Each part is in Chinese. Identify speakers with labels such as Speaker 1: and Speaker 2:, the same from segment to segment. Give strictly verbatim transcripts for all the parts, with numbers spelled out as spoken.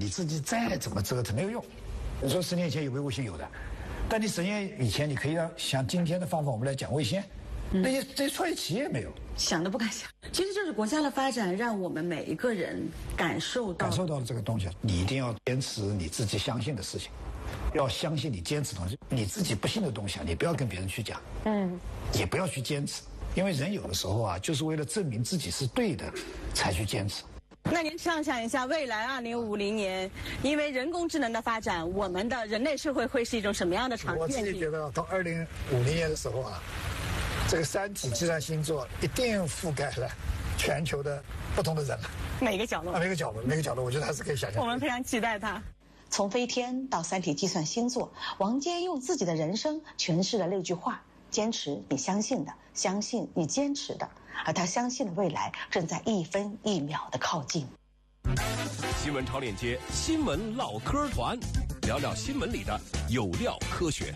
Speaker 1: 你自己再怎么折腾没有用。你说十年前有没有危险？有的，但你十年以前你可以让像今天的方法我们来讲危险，那些这些创业企业没有。
Speaker 2: 想都不敢想。其实就是国家的发展，让我们每一个人感受到
Speaker 1: 感受到了这个东西。你一定要坚持你自己相信的事情，要相信你坚持的东西。你自己不信的东西啊，你不要跟别人去讲，嗯，也不要去坚持，因为人有的时候啊，就是为了证明自己是对的，才去坚持。
Speaker 2: 那您畅想一下，未来二零五零年，因为人工智能的发展，我们的人类社会会是一种什么样的场景？
Speaker 1: 我自己觉得，到二零五零年的时候啊，这个三体计算星座一定覆盖了全球的不同的人了。
Speaker 2: 每个角落，
Speaker 1: 啊，每个角落，每个角落，我觉得还是可以想象。
Speaker 2: 我们非常期待它。
Speaker 3: 从飞天到三体计算星座，王坚用自己的人生诠释了那句话：坚持你相信的，相信你坚持的。而他相信的未来正在一分一秒的靠近。
Speaker 4: 新闻超链接，新闻唠嗑团，聊聊新闻里的有料科学。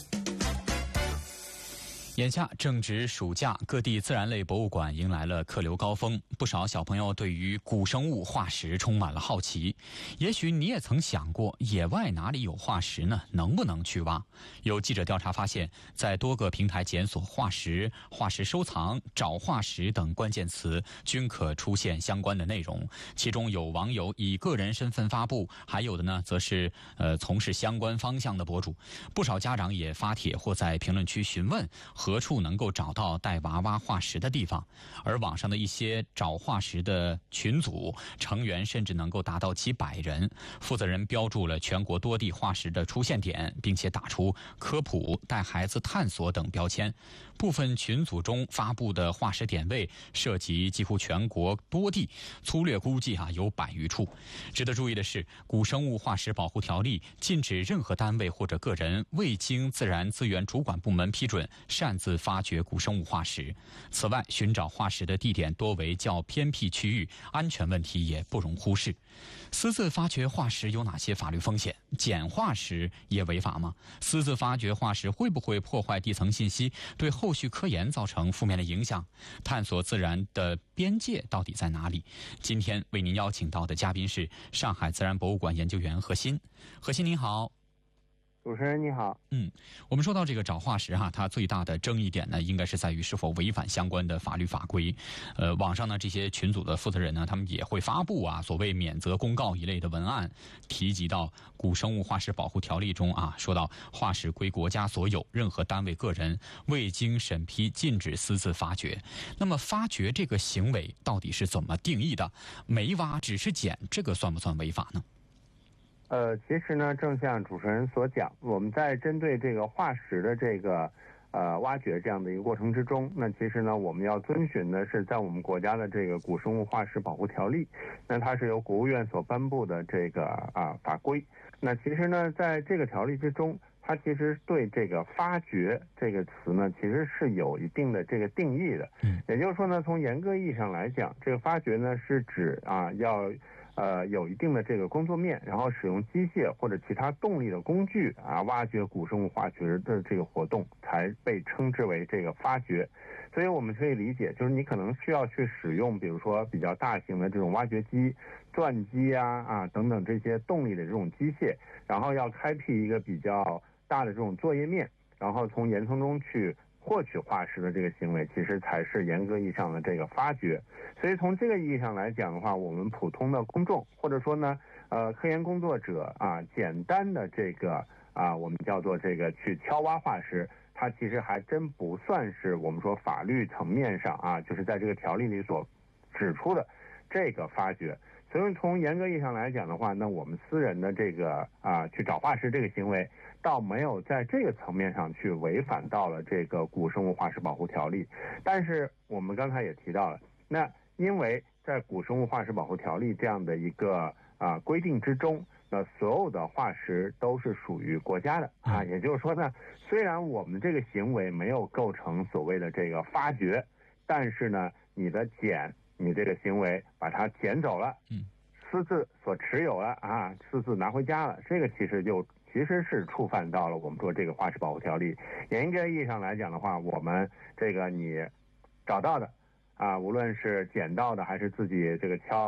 Speaker 5: 眼下正值暑假，各地自然类博物馆迎来了客流高峰，不少小朋友对于古生物化石充满了好奇。也许你也曾想过，野外哪里有化石呢？能不能去挖？有记者调查发现，在多个平台检索化石、化石收藏、找化石等关键词，均可出现相关的内容。其中有网友以个人身份发布，还有的呢，则是呃从事相关方向的博主。不少家长也发帖或在评论区询问何处能够找到带娃娃化石的地方，而网上的一些找化石的群组成员甚至能够达到几百人，负责人标注了全国多地化石的出现点，并且打出科普、带孩子探索等标签。部分群组中发布的化石点位涉及几乎全国多地，粗略估计啊有百余处。值得注意的是，《古生物化石保护条例》禁止任何单位或者个人未经自然资源主管部门批准擅自发掘古生物化石。此外，寻找化石的地点多为较偏僻区域，安全问题也不容忽视。私自发掘化石有哪些法律风险？捡化石也违法吗？私自发掘化石会不会破坏地层信息，对后续科研造成负面的影响？探索自然的边界到底在哪里？今天为您邀请到的嘉宾是上海自然博物馆研究员何鑫。何鑫您好。
Speaker 6: 主持人你好。
Speaker 5: 嗯，我们说到这个找化石哈，它最大的争议点呢，应该是在于是否违反相关的法律法规。呃，网上呢这些群组的负责人呢，他们也会发布啊所谓免责公告一类的文案，提及到《古生物化石保护条例》中啊，说到化石归国家所有，任何单位个人未经审批禁止私自发掘。那么发掘这个行为到底是怎么定义的？没挖只是捡，这个算不算违法呢？
Speaker 6: 呃，其实呢，正像主持人所讲，我们在针对这个化石的这个呃挖掘这样的一个过程之中，那其实呢，我们要遵循的是在我们国家的这个《古生物化石保护条例》，那它是由国务院所颁布的这个啊法规。那其实呢，在这个条例之中，它其实对这个发掘这个词呢，其实是有一定的这个定义的。嗯，也就是说呢，从严格意义上来讲，这个发掘呢是指啊要。呃，有一定的这个工作面，然后使用机械或者其他动力的工具啊，挖掘古生物化石的这个活动才被称之为这个发掘。所以我们可以理解，就是你可能需要去使用，比如说比较大型的这种挖掘机、钻机啊啊等等这些动力的这种机械，然后要开辟一个比较大的这种作业面，然后从岩层中去获取化石的这个行为，其实才是严格意义上的这个发掘。所以从这个意义上来讲的话，我们普通的公众或者说呢，呃，科研工作者啊，简单的这个啊，我们叫做这个去敲挖化石，它其实还真不算是我们说法律层面上啊，就是在这个条例里所指出的这个发掘。所以从严格意义上来讲的话，那我们私人的这个啊去找化石这个行为，倒没有在这个层面上去违反到了这个古生物化石保护条例。但是我们刚才也提到了，那因为在古生物化石保护条例这样的一个啊规定之中，那所有的化石都是属于国家的啊，也就是说呢，虽然我们这个行为没有构成所谓的这个发掘，但是呢，你的捡，你这个行为把它捡走了，嗯，私自所持有了啊，私自拿回家了，这个其实就其实是触犯到了我们说这个化石保护条例。严格意义上来讲的话，我们这个你找到的啊，无论是捡到的还是自己这个敲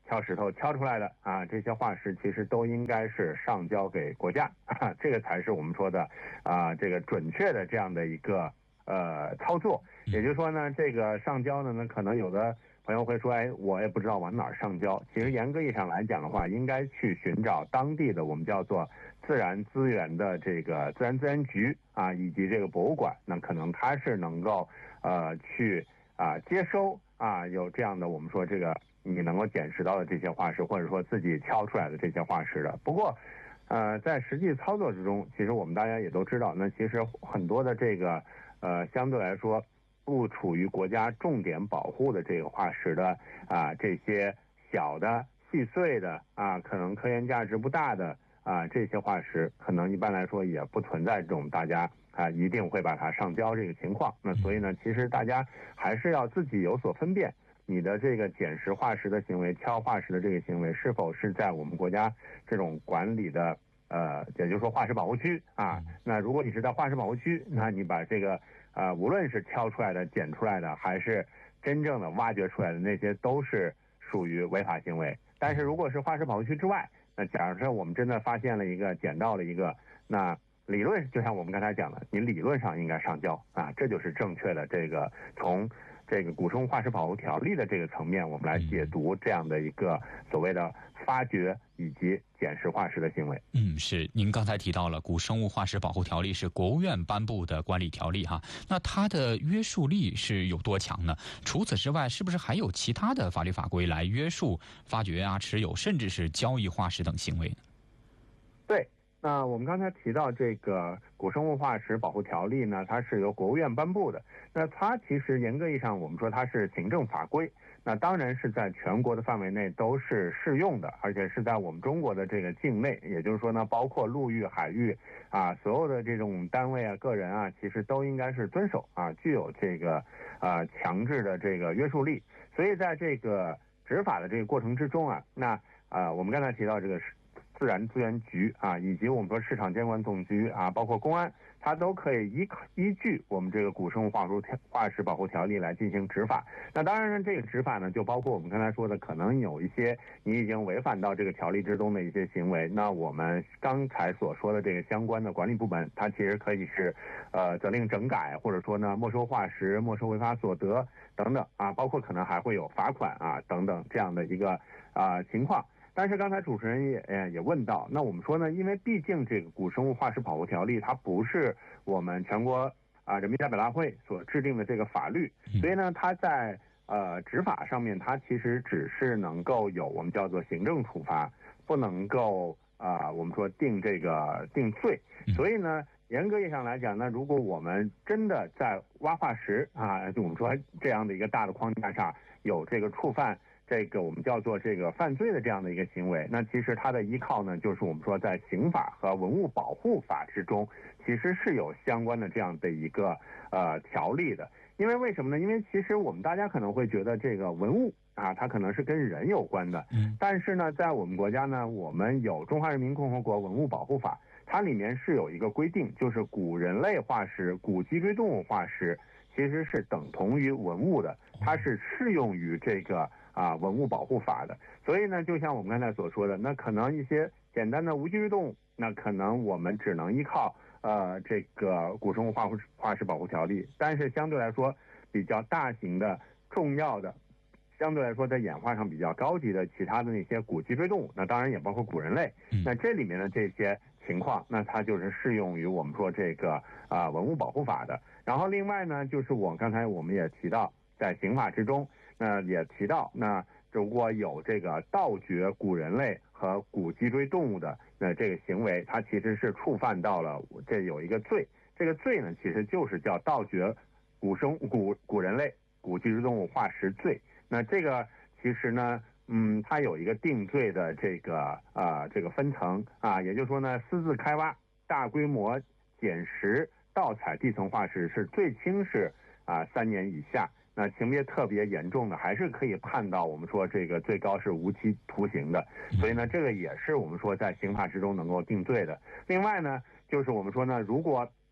Speaker 6: 敲石头敲出来的啊，这些化石其实都应该是上交给国家，啊、这个才是我们说的啊这个准确的这样的一个呃操作。也就是说呢，这个上交呢，呢可能有的朋友会说，哎，我也不知道往哪儿上交。其实严格意义上来讲的话，应该去寻找当地的我们叫做自然资源的这个自然资源局啊，以及这个博物馆，那可能它是能够呃去啊接收啊有这样的我们说这个你能够捡拾到的这些化石，或者说自己敲出来的这些化石的。不过呃在实际操作之中，其实我们大家也都知道，那其实很多的这个呃相对来说不处于国家重点保护的这个化石的啊这些小的细碎的啊可能科研价值不大的啊这些化石，可能一般来说也不存在这种大家啊一定会把它上交这个情况。那所以呢，其实大家还是要自己有所分辨，你的这个捡拾化石的行为、敲化石的这个行为，是否是在我们国家这种管理的呃，也就是说化石保护区啊。那如果你是在化石保护区，那你把这个呃，无论是敲出来的、捡出来的，还是真正的挖掘出来的，那些都是属于违法行为。但是如果是化石保护区之外，那假设我们真的发现了一个、捡到了一个，那理论就像我们刚才讲的，你理论上应该上交啊，这就是正确的。这个从这个古生物化石保护条例的这个层面，我们来解读这样的一个所谓的发掘以及捡拾化石的行为。
Speaker 5: 嗯，是。您刚才提到了古生物化石保护条例是国务院颁布的管理条例哈，那它的约束力是有多强呢？除此之外，是不是还有其他的法律法规来约束发掘啊、持有甚至是交易化石等行为呢？
Speaker 6: 对。那我们刚才提到这个古生物化石保护条例呢，它是由国务院颁布的。那它其实严格意义上，我们说它是行政法规，那当然是在全国的范围内都是适用的，而且是在我们中国的这个境内，也就是说呢，包括陆域、海域啊，所有的这种单位啊、个人啊，其实都应该是遵守啊，具有这个啊强制的这个约束力。所以在这个执法的这个过程之中啊，那啊我们刚才提到这个自然资源局啊，以及我们说市场监管总局啊，包括公安，它都可以依依据我们这个古生物化石化石保护条例来进行执法。那当然呢，这个执法呢，就包括我们刚才说的，可能有一些你已经违反到这个条例之中的一些行为。那我们刚才所说的这个相关的管理部门，它其实可以是呃责令整改，或者说呢没收化石、没收违法所得等等啊，包括可能还会有罚款啊等等这样的一个啊情况。但是刚才主持人也呃也问到，那我们说呢，因为毕竟这个古生物化石保护条例它不是我们全国啊人民代表大会所制定的这个法律，所以呢，它在呃执法上面，它其实只是能够有我们叫做行政处罚，不能够啊、呃、我们说定这个定罪。所以呢，严格意义上来讲呢，如果我们真的在挖化石啊，就我们说这样的一个大的框架下有这个触犯这个我们叫做这个犯罪的这样的一个行为，那其实它的依靠呢，就是我们说在刑法和文物保护法之中，其实是有相关的这样的一个呃条例的。因为为什么呢？因为其实我们大家可能会觉得这个文物啊，它可能是跟人有关的，但是呢，在我们国家呢，我们有《中华人民共和国文物保护法》，它里面是有一个规定，就是古人类化石、古脊椎动物化石其实是等同于文物的，它是适用于这个啊文物保护法的。所以呢，就像我们刚才所说的，那可能一些简单的无脊椎动物，那可能我们只能依靠呃这个古生物化石化石保护条例，但是相对来说比较大型的、重要的，相对来说在演化上比较高级的其他的那些古脊椎动物，那当然也包括古人类，那这里面的这些情况，那它就是适用于我们说这个啊、呃、文物保护法的。然后另外呢，就是我刚才我们也提到，在刑法之中，那也提到，那如果有这个盗掘古人类和古脊椎动物的那这个行为，它其实是触犯到了这有一个罪，这个罪呢其实就是叫盗掘古生古古人类古脊椎动物化石罪。那这个其实呢，嗯，它有一个定罪的这个啊、呃、这个分层啊，也就是说呢，私自开挖、大规模捡拾、盗采地层化石是最轻是啊、呃、三年以下，那情节特别严重的还是可以判到我们说这个最高是无期徒刑的。所以呢，这个也是我们说在刑法之中能够定罪的。另外呢，就是我们说呢，如果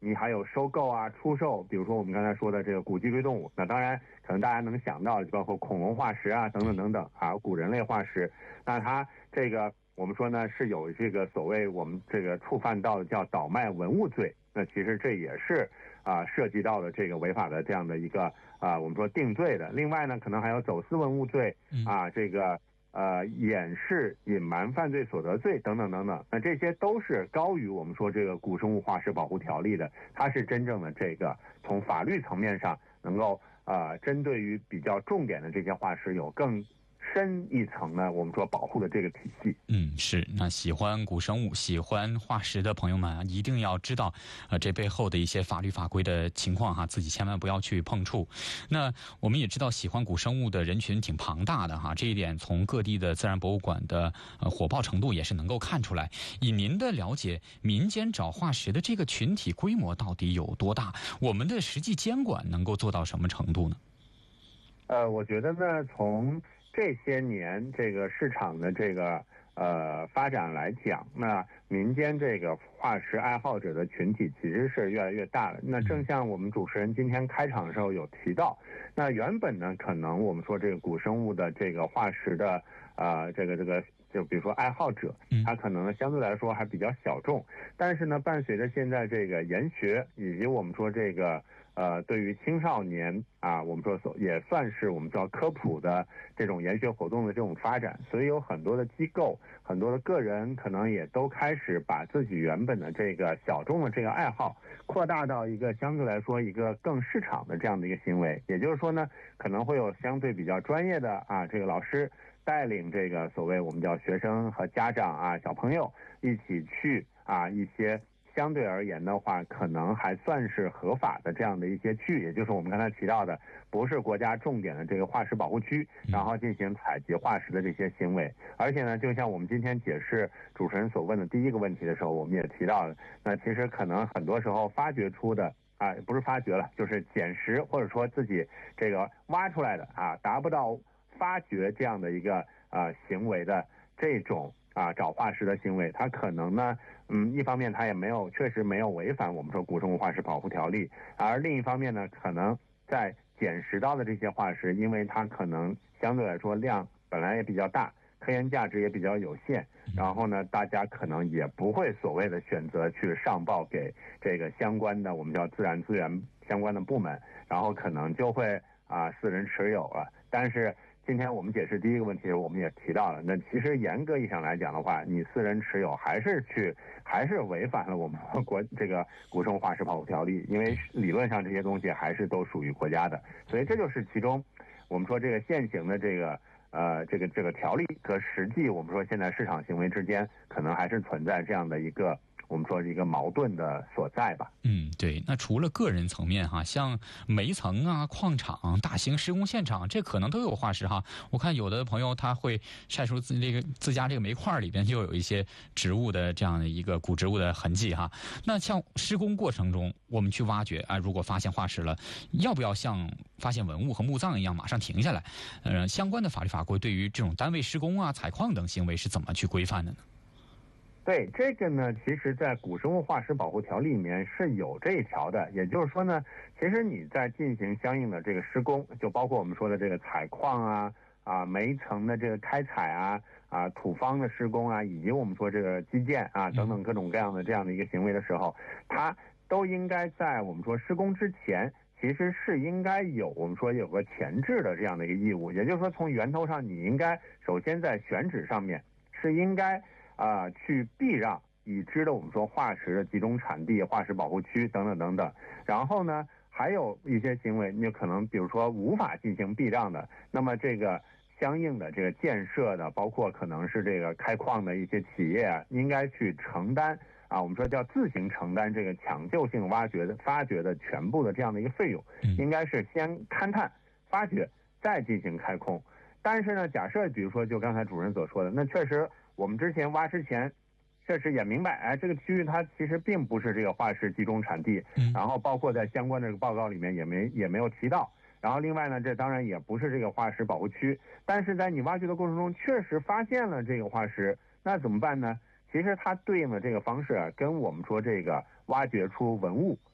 Speaker 6: 你还有收购啊、出售，比如说我们刚才说的这个古脊椎动物，那当然可能大家能想到，包括恐龙化石啊等等等等啊，古人类化石，那它这个我们说呢是有这个所谓我们这个触犯到的叫倒卖文物罪，那其实这也是啊涉及到了这个违法的这样的一个啊我们说定罪的。另外呢，可能还有走私文物罪啊，这个。呃，掩饰、隐瞒犯罪所得罪等等等等，那这些都是高于我们说这个古生物化石保护条例的，它是真正的这个从法律层面上能够呃针对于比较重点的这些化石有更深一层呢，我们说保护的这个体系。
Speaker 5: 嗯，是。那喜欢古生物、喜欢化石的朋友们啊，一定要知道，呃，这背后的一些法律法规的情况哈，自己千万不要去碰触。那我们也知道，喜欢古生物的人群挺庞大的哈，这一点从各地的自然博物馆的呃火爆程度也是能够看出来。以您的了解，民间找化石的这个群体规模到底有多大？我们的实际监管能够做到什么程度呢？
Speaker 6: 呃，我觉得呢，从这些年这个市场的这个呃发展来讲，那民间这个化石爱好者的群体其实是越来越大了。那正像我们主持人今天开场的时候有提到，那原本呢可能我们说这个古生物的这个化石的呃这个这个就比如说爱好者，他可能相对来说还比较小众，但是呢伴随着现在这个研学以及我们说这个呃，对于青少年啊，我们说所也算是我们叫科普的这种研学活动的这种发展，所以有很多的机构、很多的个人可能也都开始把自己原本的这个小众的这个爱好扩大到一个相对来说一个更市场的这样的一个行为。也就是说呢，可能会有相对比较专业的啊这个老师带领这个所谓我们叫学生和家长啊小朋友一起去啊一些。相对而言的话，可能还算是合法的这样的一些区域，也就是我们刚才提到的，不是国家重点的这个化石保护区，然后进行采集化石的这些行为。而且呢，就像我们今天解释主持人所问的第一个问题的时候，我们也提到了，那其实可能很多时候发掘出的啊，不是发掘了，就是捡拾或者说自己这个挖出来的啊，达不到发掘这样的一个啊行为的这种。啊，找化石的行为，它可能呢，嗯，一方面它也没有，确实没有违反我们说古生物化石保护条例，而另一方面呢，可能在捡拾到的这些化石，因为它可能相对来说量本来也比较大，科研价值也比较有限，然后呢，大家可能也不会所谓的选择去上报给这个相关的我们叫自然资源相关的部门，然后可能就会啊私人持有了，但是。今天我们解释第一个问题的时候，我们也提到了，那其实严格意义上来讲的话，你私人持有还是去还是违反了我们国这个古生物化石保护条例，因为理论上这些东西还是都属于国家的，所以这就是其中我们说这个现行的这个呃这个这个条例和实际我们说现在市场行为之间可能还是存在这样的一个。我们说是一个矛盾的所在吧。
Speaker 5: 嗯，对。那除了个人层面哈，像煤层啊、矿场、大型施工现场，这可能都有化石哈。我看有的朋友他会晒出自这个自家这个煤块里边就有一些植物的这样的一个古植物的痕迹哈。那像施工过程中，我们去挖掘啊，如果发现化石了，要不要像发现文物和墓葬一样马上停下来？呃，相关的法律法规对于这种单位施工啊、采矿等行为是怎么去规范的呢？
Speaker 6: 对这个呢，其实在古生物化石保护条例里面是有这一条的，也就是说呢，其实你在进行相应的这个施工，就包括我们说的这个采矿啊、啊煤层的这个开采啊、啊土方的施工啊，以及我们说这个基建啊等等各种各样的这样的一个行为的时候，它都应该在我们说施工之前，其实是应该有我们说有个前置的这样的一个义务，也就是说从源头上你应该首先在选址上面是应该。啊、呃，去避让已知的我们说化石的集中产地、化石保护区等等等等。然后呢，还有一些行为，你可能比如说无法进行避让的，那么这个相应的这个建设的，包括可能是这个开矿的一些企业啊，应该去承担啊，我们说叫自行承担这个抢救性挖掘的发掘的全部的这样的一个费用，应该是先勘探、发掘，再进行开空。但是呢，假设比如说就刚才主任所说的，那确实。我们之前挖之前，确实也明白，哎，这个区域它其实并不是这个化石集中产地，然后包括在相关的这个报告里面也没也没有提到。然后另外呢，这当然也不是这个化石保护区，但是在你挖掘的过程中确实发现了这个化石，那怎么办呢？其实它对应的这个方式啊，跟我们说这个挖掘出文物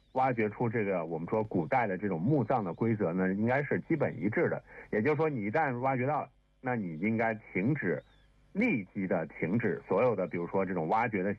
Speaker 6: 挖掘出这个我们说古代的这种墓葬的规则呢，应该是基本一致的。也就是说，你一旦挖掘到，那你应该停止，立即的停止所有的，比如说这种挖掘的